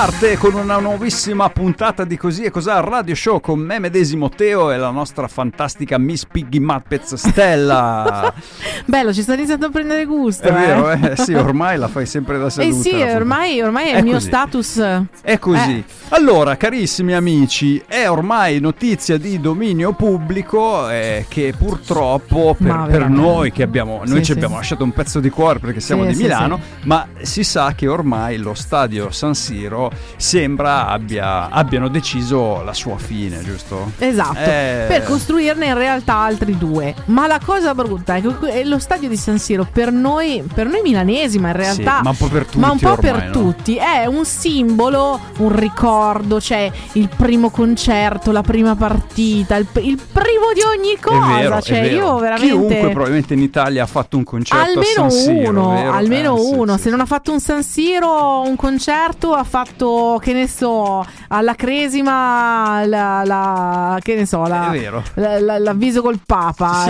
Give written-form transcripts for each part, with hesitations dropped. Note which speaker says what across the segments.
Speaker 1: parte con una nuovissima puntata di Così e Cos'ha Radio Show con me medesimo Teo e la nostra fantastica Miss Piggy Muppets Stella.
Speaker 2: Bello, ci sta iniziando a prendere gusto.
Speaker 1: È vero, sì, ormai la fai sempre da seduta.
Speaker 2: Sì, ormai è il mio status.
Speaker 1: È così. Allora, carissimi amici, è ormai notizia di dominio pubblico che purtroppo per noi che abbiamo ci abbiamo lasciato un pezzo di cuore perché siamo di Milano, ma si sa che ormai lo stadio San Siro sembra abbiano deciso la sua fine, giusto?
Speaker 2: Esatto, per costruirne in realtà altri due. Ma la cosa brutta è che lo stadio di San Siro per noi milanesi, ma in realtà
Speaker 1: ma un po' per tutti,
Speaker 2: per tutti è un simbolo, un ricordo, cioè il primo concerto, la prima partita, il primo di ogni cosa.
Speaker 1: È vero.
Speaker 2: Io veramente
Speaker 1: chiunque probabilmente in Italia ha fatto un concerto
Speaker 2: almeno
Speaker 1: a San Siro,
Speaker 2: almeno uno. Se non ha fatto un San Siro, un concerto, ha fatto, che ne so, alla Cresima l'avviso col Papa,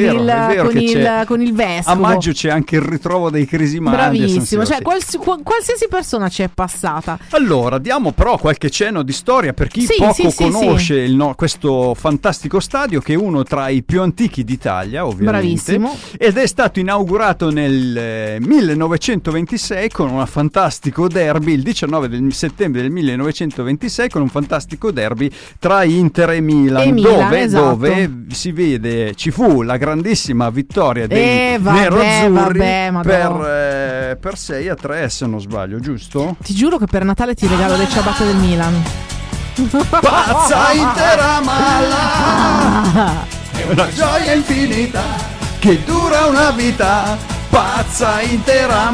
Speaker 2: con il vescovo.
Speaker 1: A maggio c'è anche il ritrovo dei cresimani.
Speaker 2: Bravissimo, cioè qualsiasi persona ci è passata.
Speaker 1: Allora, diamo però qualche cenno di storia per chi conosce questo fantastico stadio, che è uno tra i più antichi d'Italia, ovviamente.
Speaker 2: Bravissimo.
Speaker 1: Ed è stato inaugurato nel 1926 con un fantastico derby, il 19 settembre del 1926, con un fantastico derby tra Inter e Milan, dove si vede, ci fu la grandissima vittoria dei neroazzurri per 6-3, se non sbaglio, giusto?
Speaker 2: Ti giuro che per Natale ti regalo le ciabatte del Milan.
Speaker 1: Pazza intera mala, è una gioia infinita che dura una vita. Pazza intera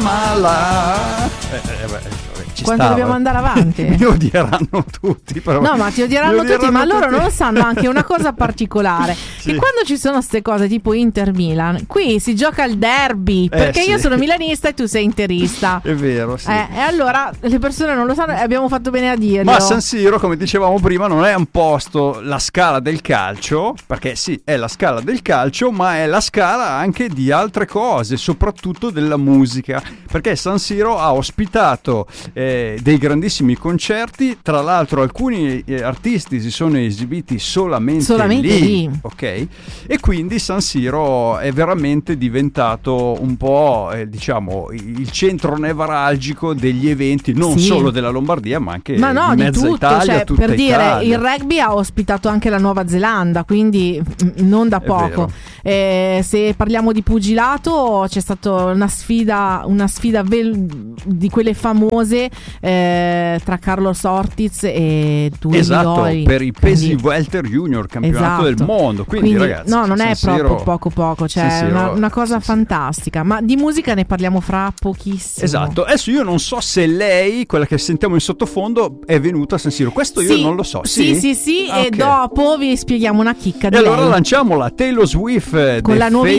Speaker 1: mala.
Speaker 2: Quando dobbiamo andare avanti?
Speaker 1: Mi odieranno tutti, però.
Speaker 2: No, ma ti odieranno tutti, ma loro non lo sanno anche una cosa particolare. Che quando ci sono ste cose tipo Inter-Milan, qui si gioca il derby, perché io sono milanista e tu sei interista.
Speaker 1: È vero, sì.
Speaker 2: E allora le persone non lo sanno e abbiamo fatto bene a dirlo.
Speaker 1: Ma San Siro, come dicevamo prima, non è un posto, la scala del calcio, perché sì, è la scala del calcio, ma è la scala anche di altre cose, soprattutto della musica, perché San Siro ha ospitato dei grandissimi concerti. Tra l'altro alcuni artisti si sono esibiti solamente lì, ok? E quindi San Siro è veramente diventato un po' diciamo il centro nevralgico degli eventi, non solo della Lombardia, ma anche di mezza
Speaker 2: tutto,
Speaker 1: Italia, tutta
Speaker 2: per
Speaker 1: Italia.
Speaker 2: Dire, il rugby ha ospitato anche la Nuova Zelanda, quindi non da poco. Se parliamo di pugilato, c'è stata una sfida di quelle famose tra Carlos Ortiz e Due Miloi,
Speaker 1: per i pesi welter junior, campionato del mondo, quindi ragazzi,
Speaker 2: non è
Speaker 1: Siro,
Speaker 2: proprio poco, cioè una cosa fantastica. Ma di musica ne parliamo fra pochissimo.
Speaker 1: Esatto. Adesso io non so se lei, quella che sentiamo in sottofondo, è venuta a San Siro, questo io non lo so.
Speaker 2: Sì, e dopo vi spieghiamo una chicca di
Speaker 1: allora lanciamola, Taylor Swift
Speaker 2: con la nuova